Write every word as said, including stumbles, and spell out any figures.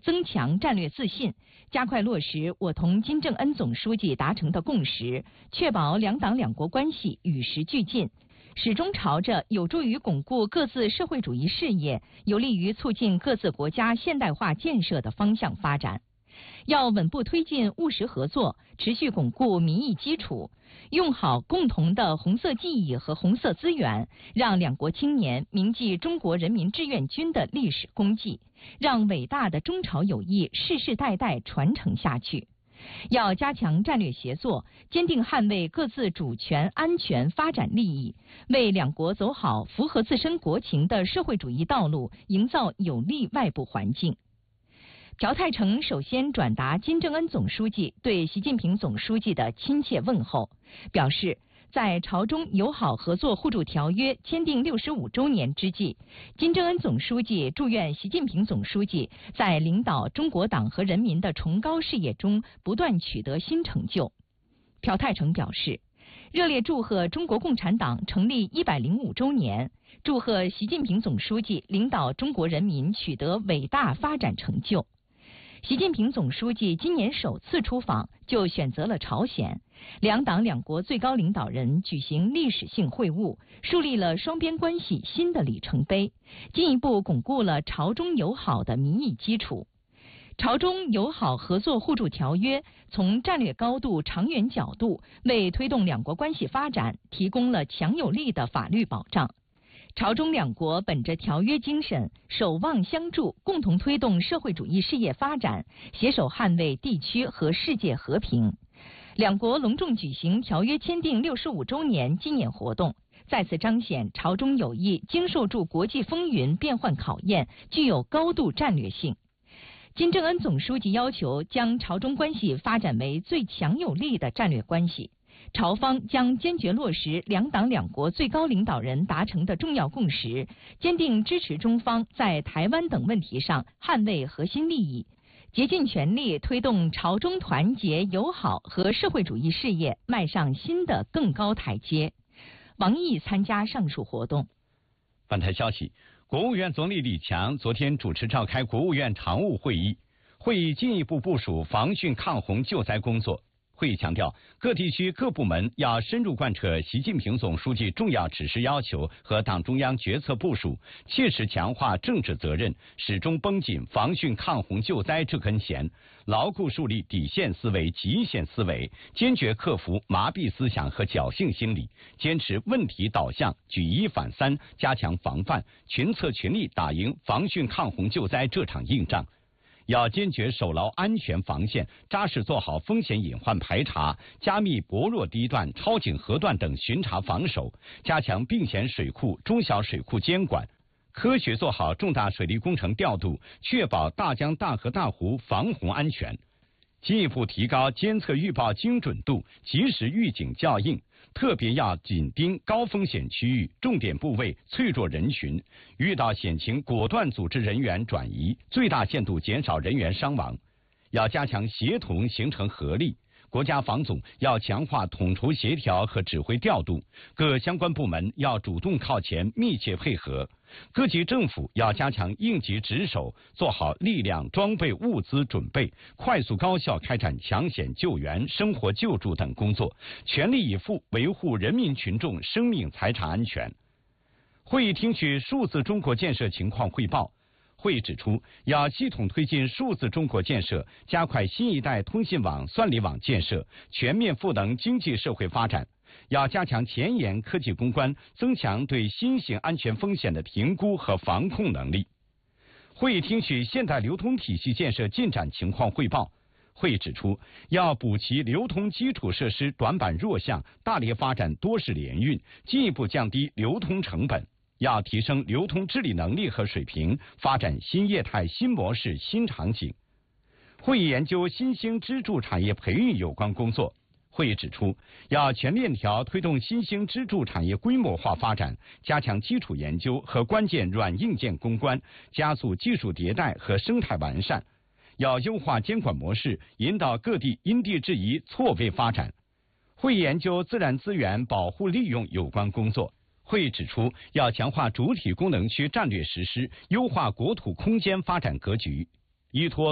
增强战略自信，加快落实我同金正恩总书记达成的共识，确保两党两国关系与时俱进，始终朝着有助于巩固各自社会主义事业、有利于促进各自国家现代化建设的方向发展。要稳步推进务实合作，持续巩固民意基础，用好共同的红色记忆和红色资源，让两国青年铭记中国人民志愿军的历史功绩，让伟大的中朝友谊世世代代传承下去。要加强战略协作，坚定捍卫各自主权、安全、发展利益，为两国走好符合自身国情的社会主义道路营造有利外部环境。朴泰成首先转达金正恩总书记对习近平总书记的亲切问候，表示在朝中友好合作互助条约签订六十五周年之际，金正恩总书记祝愿习近平总书记在领导中国党和人民的崇高事业中不断取得新成就。朴泰成表示，热烈祝贺中国共产党成立一百零五周年，祝贺习近平总书记领导中国人民取得伟大发展成就。习近平总书记今年首次出访就选择了朝鲜，两党两国最高领导人举行历史性会晤，树立了双边关系新的里程碑，进一步巩固了朝中友好的民意基础。朝中友好合作互助条约从战略高度、长远角度为推动两国关系发展提供了强有力的法律保障。朝中两国本着条约精神，守望相助，共同推动社会主义事业发展，携手捍卫地区和世界和平。两国隆重举行条约签订六十五周年纪念活动，再次彰显朝中友谊经受住国际风云变幻考验，具有高度战略性。金正恩总书记要求将朝中关系发展为最强有力的战略关系。朝方将坚决落实两党两国最高领导人达成的重要共识，坚定支持中方在台湾等问题上捍卫核心利益，竭尽全力推动朝中团结友好和社会主义事业迈上新的更高台阶。王毅参加上述活动。 本台消息，国务院总理李强昨天主持召开国务院常务会议，会议进一步部署防汛抗洪救灾工作。会议强调，各地区各部门要深入贯彻习近平总书记重要指示要求和党中央决策部署，切实强化政治责任，始终绷紧防汛抗洪救灾这根弦，牢固树立底线思维、极限思维，坚决克服麻痹思想和侥幸心理，坚持问题导向、举一反三，加强防范，群策群力打赢防汛抗洪救灾这场硬仗。要坚决守牢安全防线，扎实做好风险隐患排查，加密薄弱堤段、超警河段等巡查防守，加强并险水库、中小水库监管，科学做好重大水利工程调度，确保大江大河大湖防洪安全。进一步提高监测预报精准度，及时预警校应，特别要紧盯高风险区域、重点部位、脆弱人群，遇到险情果断组织人员转移，最大限度减少人员伤亡。要加强协同形成合力，国家防总要强化统筹协调和指挥调度，各相关部门要主动靠前，密切配合。各级政府要加强应急值守，做好力量、装备、物资准备，快速高效开展抢险救援、生活救助等工作，全力以赴维护人民群众生命财产安全。会议听取数字中国建设情况汇报。会议指出，要系统推进数字中国建设，加快新一代通信网、算力网建设，全面赋能经济社会发展。要加强前沿科技攻关，增强对新型安全风险的评估和防控能力。会议听取现代流通体系建设进展情况汇报。会议指出，要补齐流通基础设施短板弱项，大力发展多式联运，进一步降低流通成本。要提升流通治理能力和水平，发展新业态、新模式、新场景。会议研究新兴支柱产业培育有关工作。会议指出，要全链条推动新兴支柱产业规模化发展，加强基础研究和关键软硬件攻关，加速技术迭代和生态完善。要优化监管模式，引导各地因地制宜错位发展。会议研究自然资源保护利用有关工作。会议指出，要强化主体功能区战略实施，优化国土空间发展格局，依托